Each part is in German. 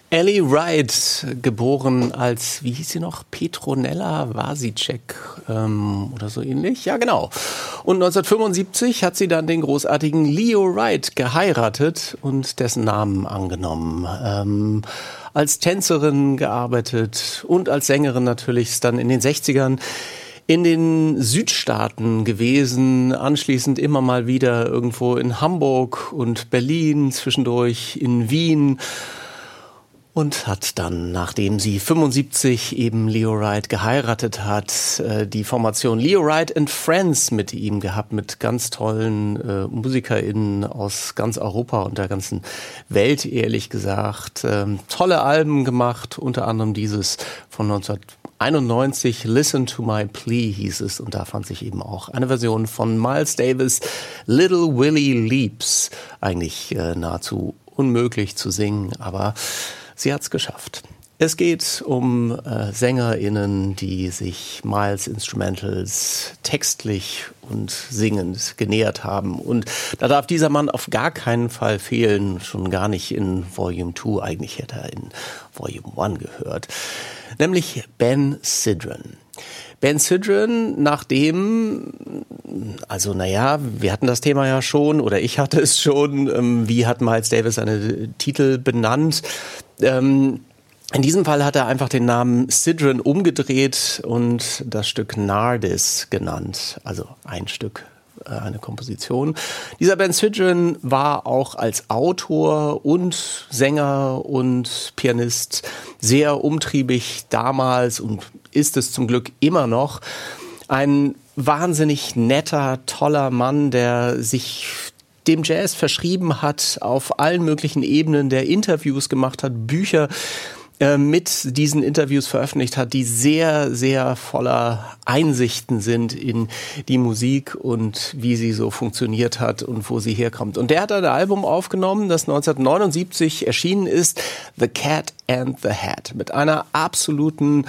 Ellie Wright, geboren als, wie hieß sie noch, Petronella Vasicek oder so ähnlich. Ja, genau. Und 1975 hat sie dann den großartigen Leo Wright geheiratet und dessen Namen angenommen. Als Tänzerin gearbeitet und als Sängerin natürlich ist dann in den 60ern in den Südstaaten gewesen, anschließend immer mal wieder irgendwo in Hamburg und Berlin, zwischendurch in Wien. Und hat dann, nachdem sie 75 eben Leo Wright geheiratet hat, die Formation Leo Wright and Friends mit ihm gehabt, mit ganz tollen MusikerInnen aus ganz Europa und der ganzen Welt, ehrlich gesagt. Tolle Alben gemacht, unter anderem dieses von 1991, Listen to My Plea hieß es. Und da fand sich eben auch eine Version von Miles Davis, Little Willie Leaps, eigentlich nahezu unmöglich zu singen, aber sie hat's geschafft. Es geht um SängerInnen, die sich Miles Instrumentals textlich und singend genähert haben. Und da darf dieser Mann auf gar keinen Fall fehlen, schon gar nicht in Volume 2, eigentlich hätte er in Volume 1 gehört. Nämlich Ben Sidran. Ben Sidran, nachdem, also wir hatten das Thema ja schon, oder ich hatte es schon, wie hat Miles Davis seine Titel benannt? In diesem Fall hat er einfach den Namen Sidran umgedreht und das Stück Nardis genannt, also ein Stück, eine Komposition. Dieser Ben Sidran war auch als Autor und Sänger und Pianist sehr umtriebig damals und ist es zum Glück immer noch. Ein wahnsinnig netter, toller Mann, der sich dem Jazz verschrieben hat, auf allen möglichen Ebenen, der Interviews gemacht hat, Bücher mit diesen Interviews veröffentlicht hat, die sehr, sehr voller Einsichten sind in die Musik und wie sie so funktioniert hat und wo sie herkommt. Und der hat ein Album aufgenommen, das 1979 erschienen ist, The Cat and the Hat, mit einer absoluten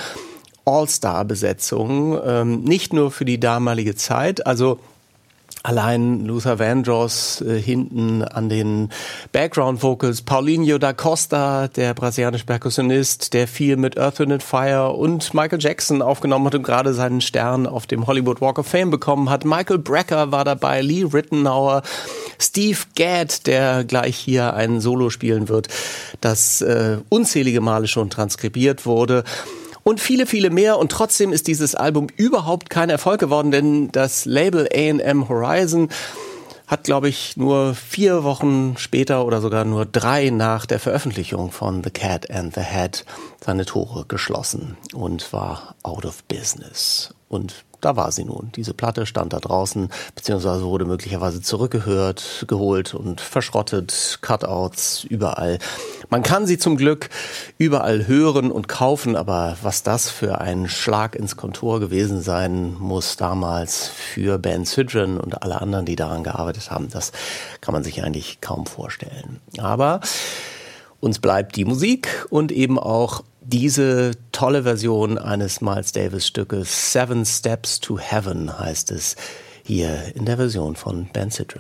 All-Star-Besetzung, nicht nur für die damalige Zeit, also allein Luther Vandross hinten an den Background Vocals, Paulinho da Costa, der brasilianische Perkussionist, der viel mit Earth, Wind and Fire und Michael Jackson aufgenommen hat und gerade seinen Stern auf dem Hollywood Walk of Fame bekommen hat. Michael Brecker war dabei, Lee Rittenauer, Steve Gadd, der gleich hier ein Solo spielen wird, das unzählige Male schon transkribiert wurde. Und viele, viele mehr. Und trotzdem ist dieses Album überhaupt kein Erfolg geworden, denn das Label A&M Horizon hat, glaube ich, nur 4 Wochen später oder sogar nur 3 nach der Veröffentlichung von The Cat and the Hat seine Tore geschlossen und war out of business. Und da war sie nun. Diese Platte stand da draußen, beziehungsweise wurde möglicherweise geholt und verschrottet, Cutouts überall. Man kann sie zum Glück überall hören und kaufen, aber was das für ein Schlag ins Kontor gewesen sein muss damals für Ben Sidran und alle anderen, die daran gearbeitet haben, das kann man sich eigentlich kaum vorstellen. Aber uns bleibt die Musik und eben auch diese tolle Version eines Miles Davis Stückes, 7 Steps to Heaven heißt es, hier in der Version von Ben Sidran.